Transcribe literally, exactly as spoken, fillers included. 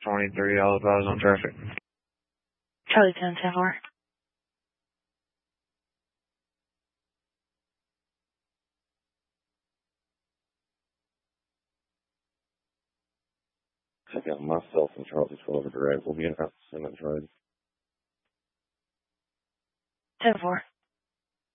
twenty-three, all advised on traffic. Charlie ten, ten four. Check out myself and Charlie twelve Drive. We'll be in Simmons Road. ten four.